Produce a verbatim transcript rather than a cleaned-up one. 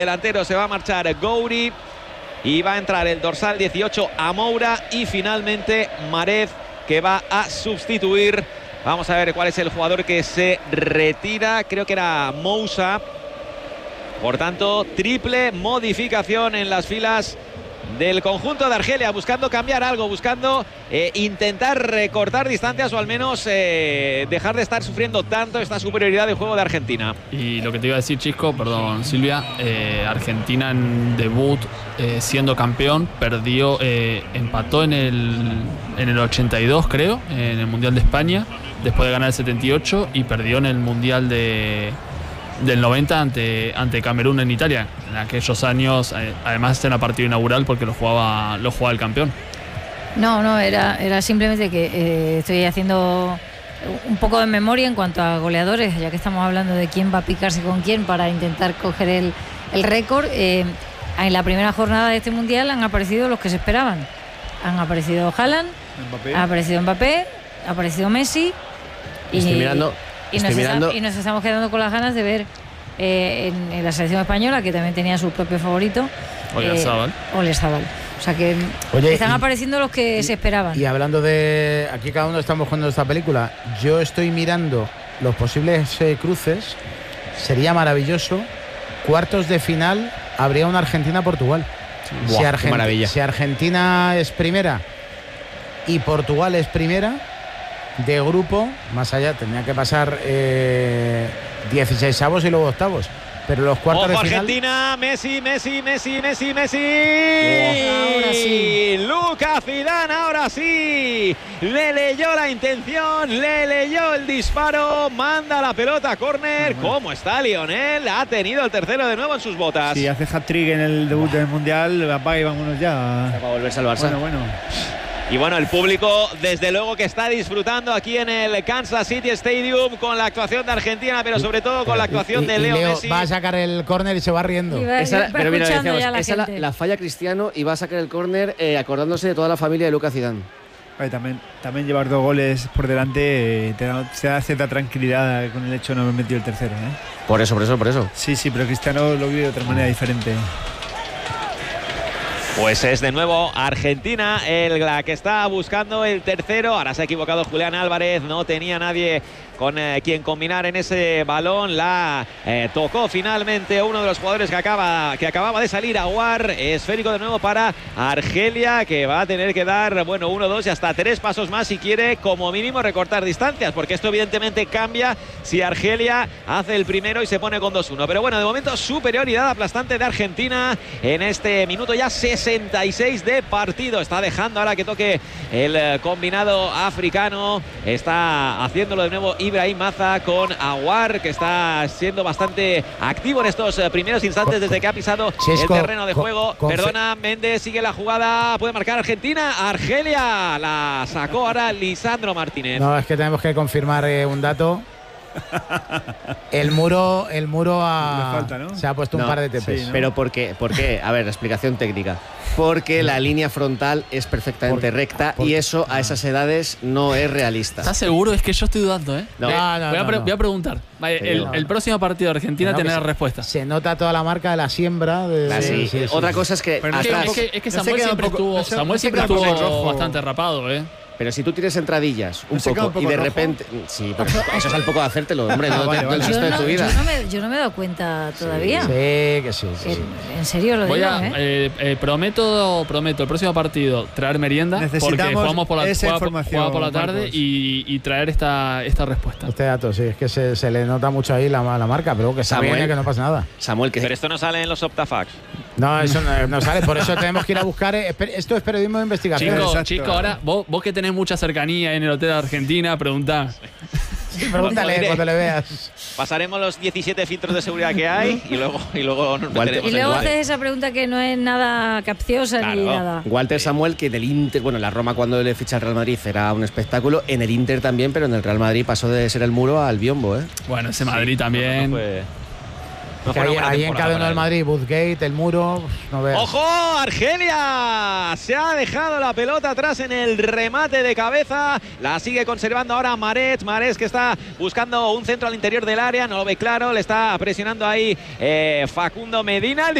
delantero se va a marchar Gouiri y va a entrar el dorsal dieciocho Amoura y finalmente Marez, que va a sustituir. Vamos a ver cuál es el jugador que se retira. Creo que era Moussa. Por tanto, triple modificación en las filas del conjunto de Argelia, buscando cambiar algo, buscando eh, intentar recortar distancias o al menos eh, dejar de estar sufriendo tanto esta superioridad de juego de Argentina. Y lo que te iba a decir, Chisco, perdón Silvia, eh, Argentina en debut eh, siendo campeón perdió, eh, empató en el, en el ochenta y dos creo, en el Mundial de España, después de ganar el setenta y ocho, y perdió en el Mundial de... del noventa ante, ante Camerún en Italia. En aquellos años, eh, además era partido inaugural porque lo jugaba, lo jugaba el campeón. No, no, era, era simplemente que eh, estoy haciendo un poco de memoria en cuanto a goleadores, ya que estamos hablando de quién va a picarse con quién para intentar coger el, el récord. Eh, en la primera jornada de este Mundial han aparecido los que se esperaban. Han aparecido Haaland, Mbappé. ha aparecido Mbappé, ha aparecido Messi. Y, Estoy mirando... Y nos, mirando... está, y nos estamos quedando con las ganas de ver eh, en, en la selección española, que también tenía su propio favorito, Oyarzábal. eh, Oyarzábal. O sea que Oye, están y, apareciendo los que y, se esperaban. Y hablando de... Aquí cada uno estamos jugando esta película. Yo estoy mirando los posibles eh, cruces. Sería maravilloso. Cuartos de final, habría una Argentina-Portugal. Buah, si, Argent- Argent- si Argentina es primera y Portugal es primera de grupo, más allá tendría que pasar eh, dieciseisavos y luego octavos, pero los cuartos Ojo, de final... Argentina, Messi, Messi, Messi, Messi, Messi. Ahora sí. Lucas Zidane, ahora sí. Le leyó la intención, le leyó el disparo, manda la pelota a córner. Bueno. ¿Cómo está Lionel? Ha tenido el tercero de nuevo en sus botas. Si hace hat-trick en el debut del Mundial, apaga y vámonos ya. Para volverse al Barça. Bueno, bueno. Y bueno, el público desde luego que está disfrutando aquí en el Kansas City Stadium con la actuación de Argentina, pero sobre todo con la actuación y, de y Leo, Leo Messi. va a sacar el córner y se va riendo. Y va- Esa, va pero mira, escuchando decíamos, ya la esa la, gente. la falla Cristiano y va a sacar el córner eh, acordándose de toda la familia de Lucas Zidane. Oye, también, también llevar dos goles por delante eh, te da, te da cierta tranquilidad con el hecho de no haber metido el tercero, ¿eh? Por eso, por eso, por eso. Sí, sí, pero Cristiano lo vive de otra manera diferente. Pues es de nuevo Argentina el, la que está buscando el tercero. Ahora se ha equivocado Julián Álvarez, no tenía nadie con eh, quien combinar en ese balón. La eh, tocó finalmente uno de los jugadores que, acaba, que acababa de salir, Aouar. Esférico de nuevo para Argelia, que va a tener que dar, bueno, uno, dos y hasta tres pasos más si quiere como mínimo recortar distancias, porque esto evidentemente cambia si Argelia hace el primero y se pone con dos uno. Pero bueno, de momento superioridad aplastante de Argentina en este minuto ya sesenta y seis de partido. Está dejando ahora que toque el eh, combinado africano. Está haciéndolo de nuevo Ibrahim Maza con Aouar, que está siendo bastante activo en estos eh, primeros instantes desde que ha pisado Sí, es el con- terreno de con- juego. con- Perdona, Méndez sigue la jugada. Puede marcar Argentina. Argelia la sacó ahora Lisandro Martínez. No, es que tenemos que confirmar eh, un dato. El muro, el muro ha, Le falta, ¿no? se ha puesto un No, par de tepes. sí, ¿no? Pero ¿por qué? ¿Por qué? A ver, explicación técnica. Porque la línea frontal es perfectamente Por- recta por- y eso a esas edades no es realista. ¿Estás seguro? Es que yo estoy dudando, ¿eh? No. Eh, No, no, voy, a no, pre- no. voy a preguntar. Vale, Sí, el, no, el no. próximo partido de Argentina No, que tendrá se- respuesta. Se nota toda la marca de la siembra. De, Ah, sí. sí, sí, Otra sí. cosa es que Pero no Es que, atrás, es que- es que No se Samuel queda un siempre poco- estuvo, no se- Samuel no se siempre queda un poco estuvo rojo. bastante rapado, ¿eh? pero si tú tienes entradillas un ¿No se queda poco un y poco de rojo? repente, sí, pero eso es al poco de hacértelo, hombre, Ah, no vale, te- vale. el Yo resto de no, tu vida. yo no me, yo no me he dado cuenta todavía. Sí, que sí. que En, sí. en serio lo Voy digo, a, ¿eh? eh, eh, prometo, prometo el próximo partido traer merienda porque Necesitamos jugamos por la, esa juega- información, juega por la tarde Marcos. y, y traer esta, esta respuesta. Este dato, sí, es que se, se le nota mucho ahí la, la marca, pero que Samuel. sabe que no pasa nada. Samuel, que Pero esto no sale en los Optafacts. No, eso no, no sale, por eso tenemos que ir a buscar. eh, espe- Esto es periodismo de investigación. Chico, Exacto. chico, ahora vos, vos que tenés mucha cercanía en el hotel de Argentina, preguntá. Pregúntale Mire. cuando le veas. Pasaremos los diecisiete filtros de seguridad que hay y luego, y luego nos Walter- meteremos Y en luego el- haces esa pregunta que no es nada capciosa ni Claro. nada. Walter Samuel, que del Inter, bueno, en la Roma cuando le ficha al Real Madrid era un espectáculo, en el Inter también, pero en el Real Madrid pasó de ser el muro al biombo, ¿eh? Bueno, ese Madrid también. No fue- No Que fue ahí, una buena ahí en temporada cada uno para del él. Madrid, Woodgate, el muro, no veas. ¡Ojo! ¡Argelia! Se ha dejado la pelota atrás en el remate de cabeza. La sigue conservando ahora Marets. Marets que está buscando un centro al interior del área. No lo ve claro. Le está presionando ahí eh, Facundo Medina.